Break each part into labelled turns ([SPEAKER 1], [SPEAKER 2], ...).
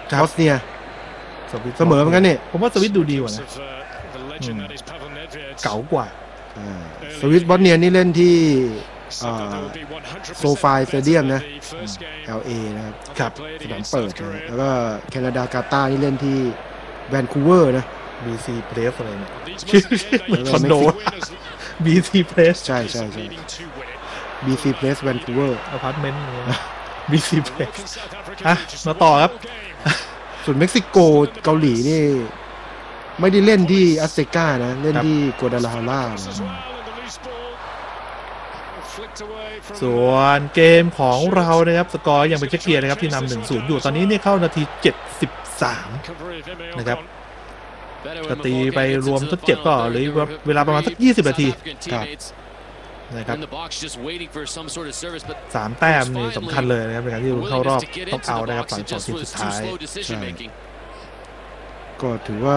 [SPEAKER 1] บอสเนียเสมอเหมือนกันนี่
[SPEAKER 2] ผมว่าสวิตดูดีกว่านะเก๋ากว่า
[SPEAKER 1] สวิตบอสเนียนี่เล่นที่โซฟาสเตเดียมนะ LA นะครับสนามเปิดนะแล้วก็แคนาดากาตาร์นี่เล่นที่แวนคูเวอร์นะ
[SPEAKER 2] BC Place อะไรเนี่ยเหมือนคอนโด BC Place
[SPEAKER 1] ใช่ BC Place Vancouver
[SPEAKER 2] อพาร์ตเมนต์ BC Place มาต่อครับ
[SPEAKER 1] ส่วนเม็กซิโกเกาหลีนี่ไม่ได้เล่นที่อัสเซกานะเล่นที่กัวดาลาฮาร่า
[SPEAKER 2] ส่วนเกมของเรานะครับสกอร์ยังเป็นเช็กเกียร์นะครับที่นำ 1-0 อยู่ตอนนี้เนี่ยเข้านาที73นะครับก็ตีไปรวมทดเจ็บก็หรือเวลาประมาณสัก20นาทีนะครับ3แต้มนี่สำคัญเลยนะครับในการที่เข้ารอบต้องเอานะครับฝั่ง2ทีมสุดท้าย
[SPEAKER 1] ก็ถือว่า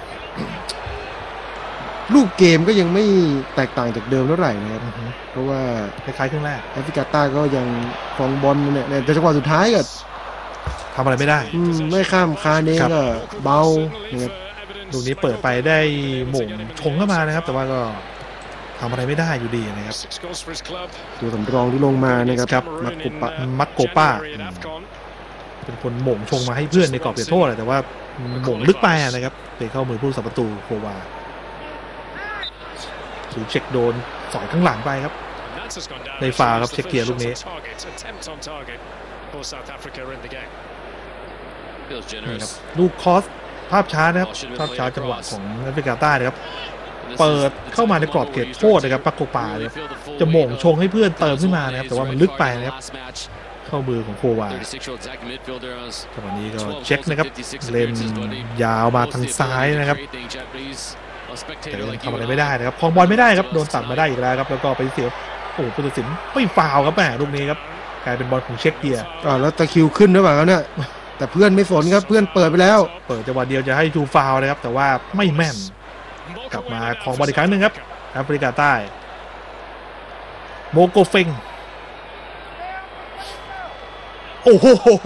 [SPEAKER 1] ลูกเกมก็ยังไม่แตกต่างจากเดิมเท่าไหร่นะครับเพราะว่า
[SPEAKER 2] คล้ายๆครึ่งแรก
[SPEAKER 1] แอฟริกาใต้ก็ยังครองบอลเนี่ยแต่จังหวะสุดท้ายก็
[SPEAKER 2] ทำอะไรไม่ได้
[SPEAKER 1] ไม่ข้ามคาเนก็เบานะครับ
[SPEAKER 2] ลูกนี้เปิดไปได้หม่งชงเข้ามานะครับแต่ว่าก็ทำอะไรไม่ได้อยู่ดีนะครับ
[SPEAKER 1] ตัวสำรองที่ลงมานะครับ
[SPEAKER 2] มักโกป้าเป็นคนหม่งชงมาให้เพื่อนในกรอบเขตโทษแต่ว่าหม่งลึกไปนะครับเตะเข้ามือผู้รักษาประตูโควาถูกเช็คโดนสอยข้างหลังไปครับในฟาวครับเช็คเกียร์ลูกนี้ลูกคอสภาพช้านะครับภาพช้าจังหวะของแอฟริกาใต้นะครับเปิดเข้ามาในกรอบเขตโทษนะครับปักโกปาเนี่ยจะหม่งชงให้เพื่อนเติมขึ้นมานะครับแต่ว่ามันลึกไปนะครับเข้ามือของโควาจังหวะนี้ก็เช็คนะครับเลนยาวมาทางซ้ายนะครับแต่ยังทำอะไรไม่ได้นะครับครองบอลไม่ได้ครับโดนตัดมาได้อีกแล้วครับแล้วก็ไปเสียผู้ตัดสินไม่ฟาวครับแหมลูกนี้ครับกลายเป็นบอลของเช็คเกียร์
[SPEAKER 1] แล้วตะคิวขึ้นหรือเปล่าครับเนี่ยแต่เพื่อนไม่สนครับเพื่อนเปิดไปแล้ว
[SPEAKER 2] เปิดจังหวะเดียวจะให้ชูฟาวนะครับแต่ว่าไม่แม่นกลับมาของบอลอีกครั้งหนึ่งครับแอฟริกาใต้โมโกเฟงโอ้โห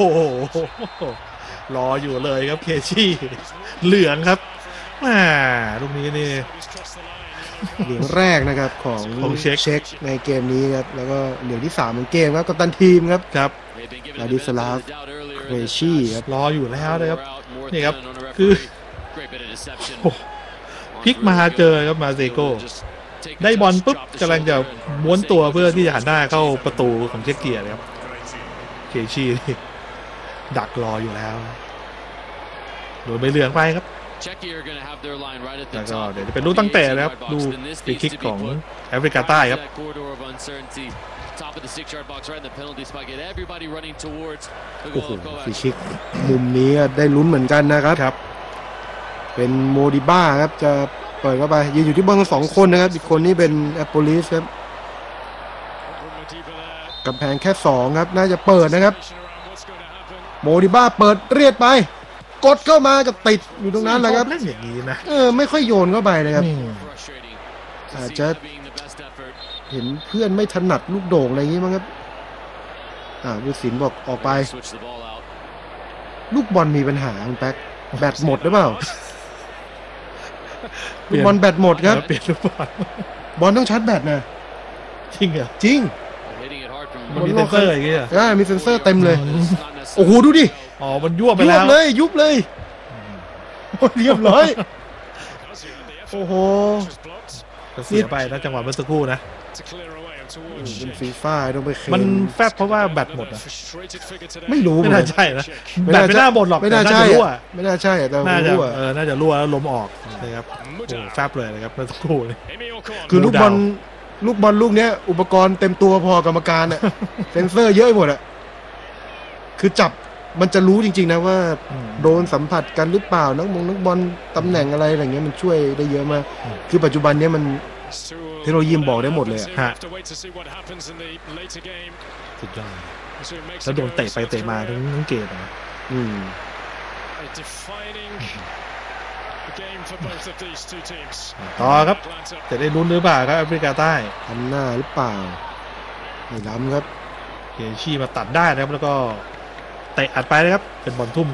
[SPEAKER 2] รออยู่เลยครับเคชี่เหลืองครับลูกนี้นี่
[SPEAKER 1] เหลืองแรกนะครับของเช็คในเกมนี้ครับแล้วก็เหลืองที่3ของเกมครับกัปตันทีมครับลาดิสลาฟเครชี่ครับ
[SPEAKER 2] รออยู่แล้วนะครับนี่ครับคือพลิกมาเจอครับมาเซโก้ได้บอลปุ๊บกำลังจะม้วนตัวเพื่อที่จะหันหน้าเข้าประตูของเช็กเกียร์ครับเคชี่ดักรออยู่แล้วโดนใบเหลืองไปครับแล้วก็เดี๋ยวจะเป็นลูกตั้งแต่นะครับดูฟรีคิกของแอฟริกาใต้ครับ
[SPEAKER 1] โอ้โหฟรีคิกมุมนี้ได้ลุ้นเหมือนกันนะครับเป็นโมดิบ้าครับจะเปิดเข้าไปยืนอยู่ที่เบื้อง2คนนะครับอีกคนนี้เป็นแอปโปลิสครับกำแพงแค่2ครับน่าจะเปิดนะครับโมดิบ้าเปิดเรียดไปกดเข้ามาจะติดอยู่ตรงนั้นแหละครับ
[SPEAKER 2] เล่นอย่างนี้นะ
[SPEAKER 1] ไม่ค่อยโยนเข้าไปเลยครับอาจจะเห็นเพื่อนไม่ถนัดลูกโด่งอะไรอย่างนี้มั้งครับผู้สินบอกออกไปลูกบอลมีปัญหาคุณแป๊กแบตหมดหรือเปล่าลูกบอลแบตหมดครับ
[SPEAKER 2] เปลี่ยนลูก
[SPEAKER 1] บอลต้องชาร์จแบตนะ
[SPEAKER 2] จริงเหรอ
[SPEAKER 1] จริง
[SPEAKER 2] มันมีเซนเซอร์อย่างเงี้ย
[SPEAKER 1] มีเซนเซอร์เต็มเลยโอ้โหดูดิ
[SPEAKER 2] มันยั่วไปแล้ว
[SPEAKER 1] ยุบเลยเรียบร้อยโอ้โห
[SPEAKER 2] เสียไปนะจังหวะเมื่อสักครู่นะ
[SPEAKER 1] เป็นฟีฟ่าต้องไป
[SPEAKER 2] มันแฟบเพราะว่าแบตหมด
[SPEAKER 1] ไม่รู้
[SPEAKER 2] ไม่น่าใช่นะแบตไม่น่าหมดหรอก
[SPEAKER 1] ไม่น่าใช่ไม่น่าใช่แต่
[SPEAKER 2] น่าจะรั่วแล้วล้มออกนะครับแฟบเลยนะครับเมื่อสักครู่นี่
[SPEAKER 1] คือลูกบอลลูกเนี้ยอุปกรณ์เต็มตัวพอกรรมการอ่ะเซนเซอร์เยอะหมดอ่ะคือจับมันจะรู้จริงๆนะว่าโดนสัมผัสกันหรือเปล่านักบอลตำแหน่งอะไรอย่างเงี้ยมันช่วยได้เยอะมากคือปัจจุบันเนี้ยมันเทคโนโลยีบอกได้หมดเลยฮะ
[SPEAKER 2] สุดยอดแล้วโดนเตะไปเตะมาทั้งเกมนะต่อครับจะได้ลุ้นหรือเปล่าครับแอฟริกาใต้
[SPEAKER 1] ทำหน้าหรือเปล่าไม่ล้ำครับ
[SPEAKER 2] เคชี่มาตัดได้นะครับแล้วก็เตะอัดไปนะครับเป็นบอลทุ่ม